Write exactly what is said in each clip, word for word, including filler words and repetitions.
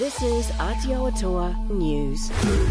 This is Aotearoa News.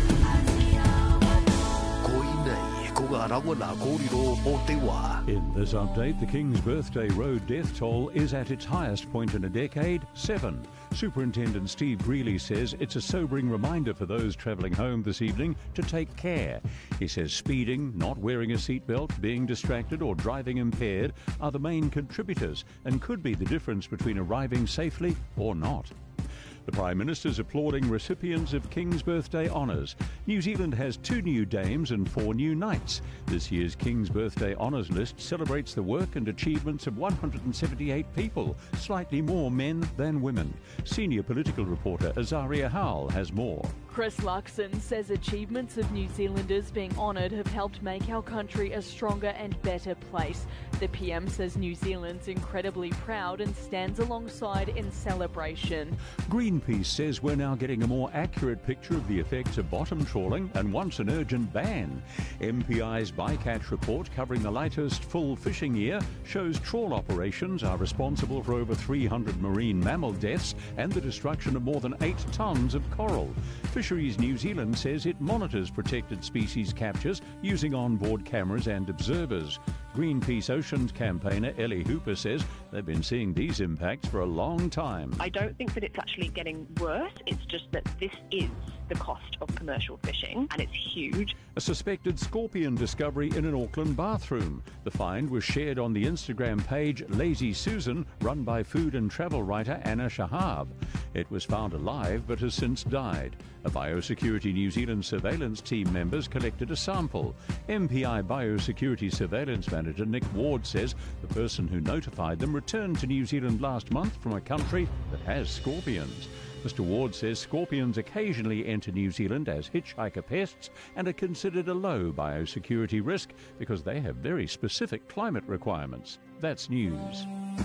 In this update, the King's Birthday Road death toll is at its highest point in a decade, seven. Superintendent Steve Greeley says it's a sobering reminder for those travelling home this evening to take care. He says speeding, not wearing a seatbelt, being distracted or driving impaired are the main contributors and could be the difference between arriving safely or not. The Prime Minister's applauding recipients of King's Birthday honours. New Zealand has two new dames and four new knights. This year's King's Birthday honours list celebrates the work and achievements of one hundred seventy-eight people, slightly more men than women. Senior political reporter Azaria Howell has more. Chris Luxon says achievements of New Zealanders being honoured have helped make our country a stronger and better place. The P M says New Zealand's incredibly proud and stands alongside in celebration. Greenpeace says we're now getting a more accurate picture of the effects of bottom trawling and wants an urgent ban. M P I's bycatch report covering the latest full fishing year shows trawl operations are responsible for over three hundred marine mammal deaths and the destruction of more than eight tonnes of coral. Fisheries New Zealand says it monitors protected species captures using onboard cameras and observers. Greenpeace Oceans campaigner Ellie Hooper says they've been seeing these impacts for a long time. I don't think that it's actually getting worse, it's just that this is the cost of commercial fishing and it's huge. A suspected scorpion discovery in an Auckland bathroom. The find was shared on the Instagram page Lazy Susan, run by food and travel writer Anna Shahab. It was found alive but has since died. A Biosecurity New Zealand surveillance team members collected a sample. M P I Biosecurity Surveillance Manager Nick Ward says the person who notified them returned to New Zealand last month from a country that has scorpions. Mister Ward says scorpions occasionally enter New Zealand as hitchhiker pests and are considered a low biosecurity risk because they have very specific climate requirements. That's news.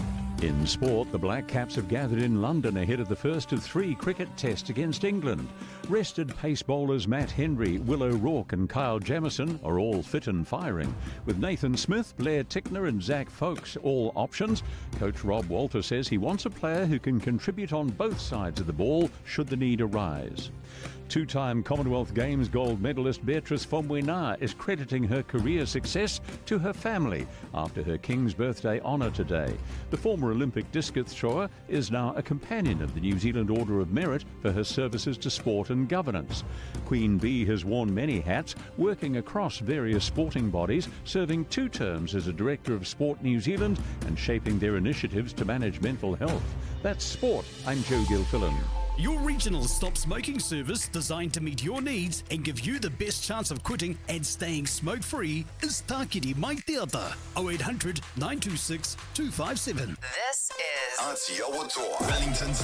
In sport, the Black Caps have gathered in London ahead of the first of three cricket tests against England. Rested pace bowlers Matt Henry, Will O'Rourke and Kyle Jamieson are all fit and firing. With Nathan Smith, Blair Tickner and Zach Folkes all options, coach Rob Walter says he wants a player who can contribute on both sides of the ball should the need arise. Two-time Commonwealth Games gold medalist Beatrice Faumuina is crediting her career success to her family after her King's Birthday honour today. The former Olympic discus thrower is now a companion of the New Zealand Order of Merit for her services to sport and governance. Queen Bee has worn many hats, working across various sporting bodies, serving two terms as a Director of Sport New Zealand and shaping their initiatives to manage mental health. That's sport. I'm Joe Gilfillan. Your regional stop smoking service designed to meet your needs and give you the best chance of quitting and staying smoke-free is Tākiri Mai Te Ata, oh eight hundred, nine two six, two five seven. This is Aotearoa, Wellington's